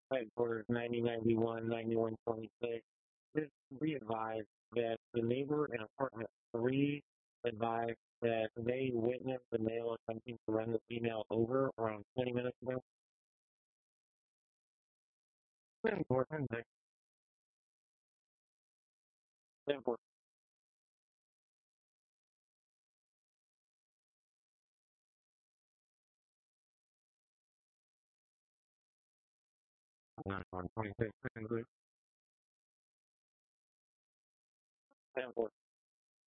headquarters 9091, 9126. Just be advised that the neighbor in apartment 3 advised that they witnessed the male attempting to run the female over around 20 minutes ago. Important. 26.